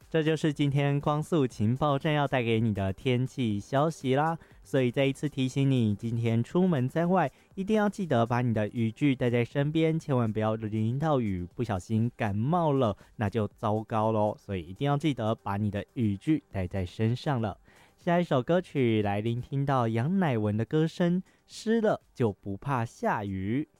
这就是今天光速情报站要带给你的天气消息啦。所以再一次提醒你，今天出门在外一定要记得把你的雨具带在身边，千万不要淋到雨，不小心感冒了那就糟糕咯。所以一定要记得把你的雨具带在身上了。下一首歌曲来聆听到杨乃文的歌声，湿了就不怕下雨。